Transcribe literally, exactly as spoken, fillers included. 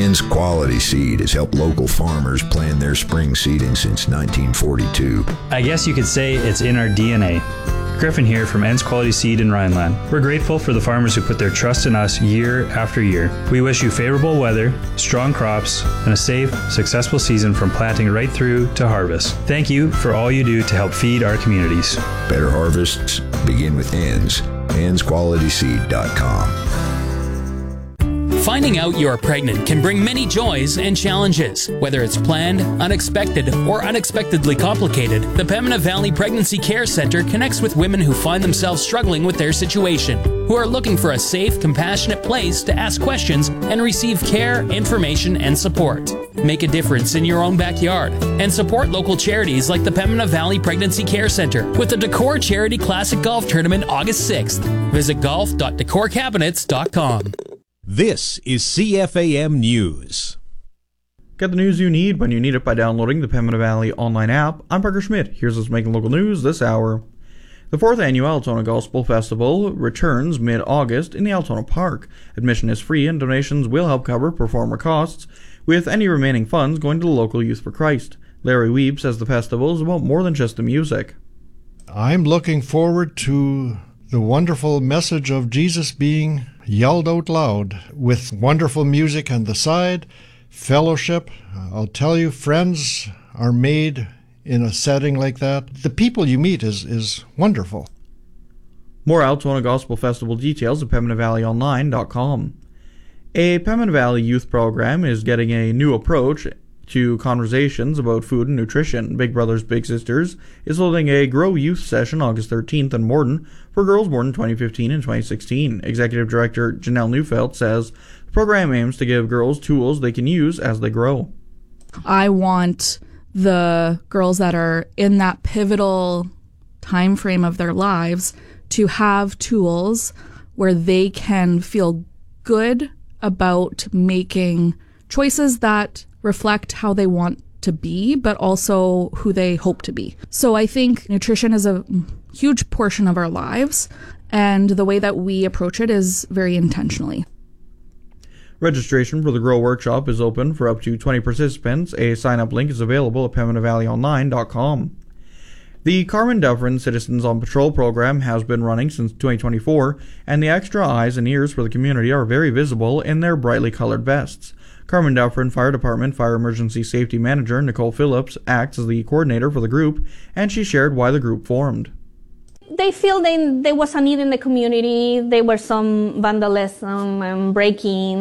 Ann's Quality Seed has helped local farmers plan their spring seeding since nineteen forty-two. I guess you could say it's in our D N A. Griffin here from Ann's Quality Seed in Rhineland. We're grateful for the farmers who put their trust in us year after year. We wish you favorable weather, strong crops, and a safe, successful season from planting right through to harvest. Thank you for all you do to help feed our communities. Better harvests begin with Ann's. Ann's Quality Seed dot com. Finding out you're pregnant can bring many joys and challenges. Whether it's planned, unexpected, or unexpectedly complicated, the Pembina Valley Pregnancy Care Centre connects with women who find themselves struggling with their situation, who are looking for a safe, compassionate place to ask questions and receive care, information, and support. Make a difference in your own backyard and support local charities like the Pembina Valley Pregnancy Care Centre with the Decor Charity Classic Golf Tournament August sixth. Visit golf dot decor cabinets dot com. This is C F A M News. Get the news you need when you need it by downloading the Pembina Valley online app. I'm Parker Schmidt. Here's what's making local news this hour. The fourth annual Altona Gospel Festival returns mid-August in the Altona Park. Admission is free and donations will help cover performer costs, with any remaining funds going to the local Youth for Christ. Larry Weeb says the festival is about more than just the music. I'm looking forward to the wonderful message of Jesus being yelled out loud with wonderful music on the side, fellowship. I'll tell you, friends are made in a setting like that. The people you meet is, is wonderful. More Altona Gospel Festival details at pembina valley online dot com. A Pembina Valley youth program is getting a new approach to conversations about food and nutrition. Big Brothers Big Sisters is holding a Grow Youth session August thirteenth in Morden for girls born in twenty fifteen and twenty sixteen. Executive Director Janelle Neufeld says the program aims to give girls tools they can use as they grow. I want the girls that are in that pivotal time frame of their lives to have tools where they can feel good about making choices that reflect how they want to be, but also who they hope to be. So I think nutrition is a huge portion of our lives, and the way that we approach it is very intentionally. Registration for the Grow Workshop is open for up to twenty participants. A sign-up link is available at pembina valley online dot com. The Carmen Dufferin Citizens on Patrol program has been running since twenty twenty-four, and the extra eyes and ears for the community are very visible in their brightly colored vests. Carmen Dufferin Fire Department Fire Emergency Safety Manager Nicole Phillips acts as the coordinator for the group, and she shared why the group formed. They feel they, there was a need in the community. There were some vandalism and breaking